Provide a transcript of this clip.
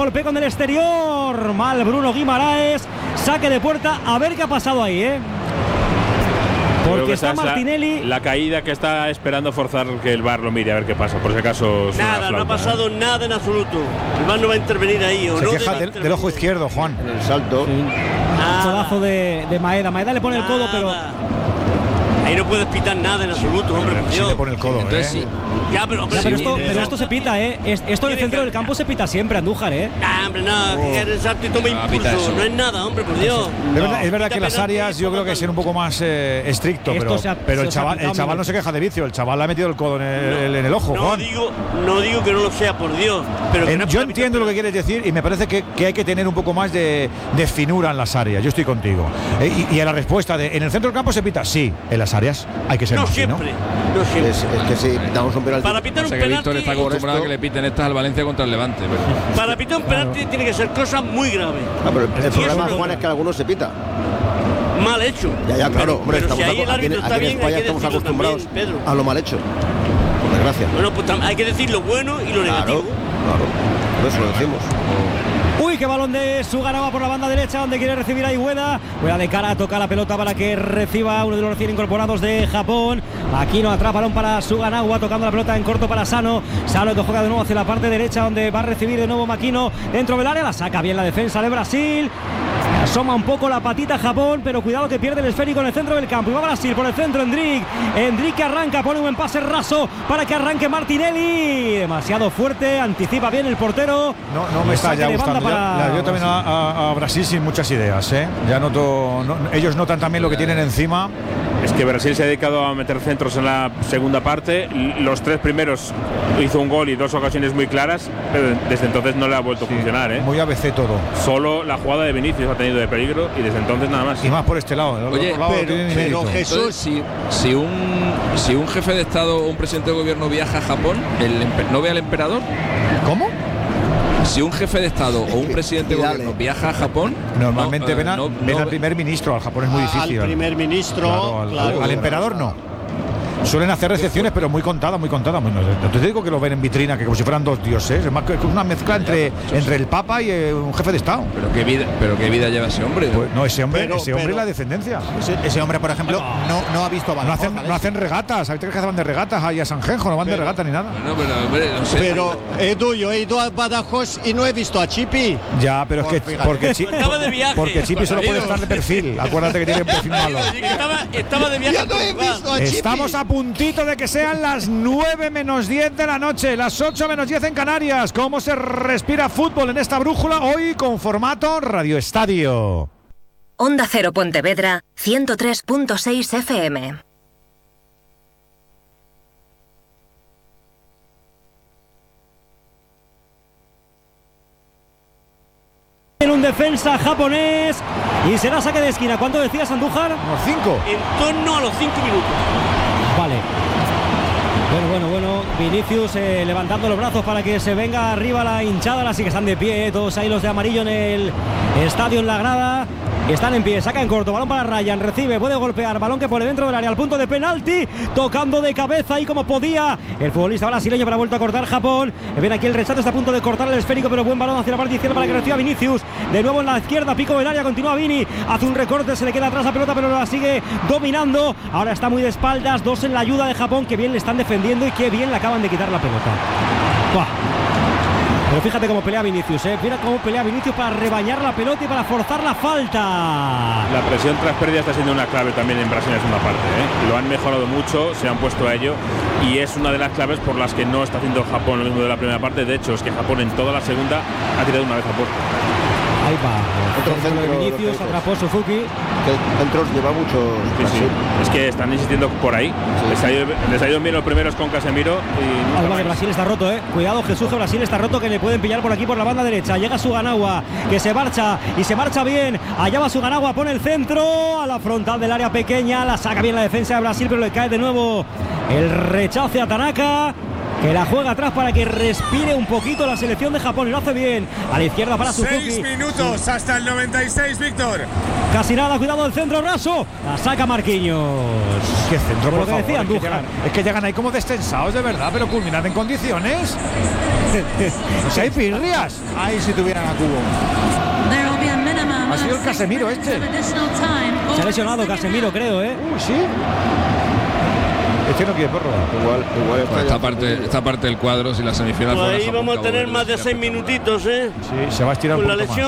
golpea con el exterior. Mal Bruno Guimaraes. Saque de puerta. A ver qué ha pasado ahí, Porque está Martinelli. La caída que está esperando forzar que el VAR lo mire a ver qué pasa. Por si acaso. Nada, no ha pasado nada en absoluto. El VAR no va a intervenir ahí. Se queja del ojo izquierdo, Juan. En el salto. Codazo de Maeda. Maeda le pone el codo, pero. Ahí no puedes pitar nada en absoluto, hombre. Sí le pone el codo, Sí. Ya, pero esto se pita, Esto en el centro del campo se pita siempre, Andújar, hombre, no, que el salto y toma impulso. No es nada, hombre, por Dios. Es verdad que las áreas yo creo que hay que ser un poco más estricto, pero el chaval no se queja de vicio. El chaval le ha metido el codo en el ojo, Juan. No digo que no lo sea, por Dios. Pero yo entiendo lo que quieres decir y me parece que hay que tener un poco más de finura en las áreas. Yo estoy contigo. Y a la respuesta de ¿en el centro del campo se pita? Sí, en las áreas hay que ser más fino. No siempre. Es que si pitamos un penalti. Para pitar un penalti. Víctor está acostumbrado a que le piten estas al Valencia contra el Levante. Para pitar un penalti tiene que ser cosas muy graves. Pero el problema, Juan, es que algunos se pita. Mal hecho. Ya, claro, hombre, pero estamos si ahí el árbitro está aquí en bien, España estamos acostumbrados también, a lo mal hecho. Por desgracia. Bueno, pues hay que decir lo bueno y lo negativo. Claro, por eso lo decimos. Uy, qué balón de Suganova por la banda derecha, donde quiere recibir a Ueda. Juega de cara, toca la pelota para que reciba uno de los recién incorporados de Japón. Makino atrapa balón para Suganova, tocando la pelota en corto para Sano. Sano que juega de nuevo hacia la parte derecha, donde va a recibir de nuevo Makino dentro del área. La saca bien la defensa de Brasil. Asoma un poco la patita Japón, pero cuidado que pierde el esférico en el centro del campo. Y va Brasil por el centro, Endrick que arranca, pone un buen pase raso para que arranque Martinelli. Demasiado fuerte, anticipa bien el portero. No me está ya gustando. Yo también a Brasil sin muchas ideas, Ya noto, ellos notan también lo que tienen encima. Es que Brasil se ha dedicado a meter centros en la segunda parte. Los 3 primeros hizo un gol y 2 ocasiones muy claras, pero desde entonces no le ha vuelto a funcionar. Muy ABC todo. Solo la jugada de Vinicius ha tenido de peligro y desde entonces nada más. Y más por este lado. Oye, pero Jesús, si un jefe de Estado o un presidente de gobierno viaja a Japón, ¿no ve al emperador? ¿Cómo? Si un jefe de Estado o un presidente de gobierno viaja a Japón, normalmente ven al primer ministro. Al Japón es muy difícil. Al primer ministro, al emperador no. Suelen hacer recepciones, pero muy contadas. No te digo que lo ven en vitrina, que como si fueran 2 dioses. Es más que una mezcla entre el Papa y un jefe de Estado. Pero qué vida lleva ese hombre. Pues ese hombre es la descendencia. Ese hombre, por ejemplo, no ha visto balón. No hacen regatas. ¿Sabes que van de regatas ahí a Sanjenjo? No van de regata ni nada. No sé. Pero Edu, yo he ido a Badajoz y no he visto a Chipi. Ya, pero es que porque Chipi solo puede estar de perfil. Acuérdate que tiene un perfil malo. Estaba de viaje. Yo no he visto a Chipi. Estamos a puntito de que sean las 9 menos 10 de la noche, las 8 menos 10 en Canarias. ¿Cómo se respira fútbol en esta brújula hoy con formato Radio Estadio? Onda Cero Pontevedra, 103.6 FM. En un defensa japonés y será saque de esquina. ¿Cuánto decías, Andújar? Unos 5. En torno a los 5 minutos. Vale. Bueno. Vinicius levantando los brazos para que se venga arriba la hinchada. Ahora sí que están de pie, todos ahí los de amarillo en el estadio, en la grada. Están en pie, saca en corto, balón para Ryan, recibe, puede golpear, balón que pone dentro del área, al punto de penalti, tocando de cabeza y como podía el futbolista brasileño, pero ha vuelto a cortar Japón. Ven aquí el rechazo, está a punto de cortar el esférico, pero buen balón hacia la parte izquierda para que reciba Vinicius. De nuevo en la izquierda, pico del área, continúa Vini, hace un recorte, se le queda atrás la pelota, pero la sigue dominando. Ahora está muy de espaldas, 2 en la ayuda de Japón, que bien le están defendiendo y que bien le acaban de quitar la pelota. ¡Buah! Pero fíjate cómo pelea Vinicius, mira cómo pelea Vinicius para rebañar la pelota y para forzar la falta. La presión tras pérdida está siendo una clave también en Brasil en la segunda parte, Lo han mejorado mucho, se han puesto a ello y es una de las claves por las que no está haciendo Japón lo mismo de la primera parte. De hecho, es que Japón en toda la segunda ha tirado una vez a puerta. Ahí va. Otro centro de Vinicius, atrapó Suzuki. Que centros lleva muchos. Sí. Es que están insistiendo por ahí. Sí. Les ha ido bien los primeros con Casemiro. Alba que Brasil está roto, Cuidado, Jesús, que Brasil está roto, que le pueden pillar por aquí por la banda derecha. Llega Suganova, que se marcha y se marcha bien. Allá va Suganova, pone el centro a la frontal del área pequeña. La saca bien la defensa de Brasil, pero le cae de nuevo el rechace a Tanaka. que la juega atrás para que respire un poquito la selección de Japón y lo hace bien. A la izquierda para Suzuki. 6 minutos hasta el 96, Víctor. Casi nada, cuidado del centro raso. La saca Marquinhos. Qué centro, por lo que favor, decía Andújar. es que llegan ahí como descensados de verdad, pero culminan en condiciones. O sea, hay pirrias. Ahí si tuvieran a Cubo. Ha sido el Casemiro este. Se ha lesionado Casemiro, creo, Sí. Este no quiere prórroga. Igual está esta parte del cuadro, si la semifinal Pues fuera ahí Japón, vamos a Cabo tener Verde, más de 6 minutitos, Sí, se va a estirar con un la poquito más. lesión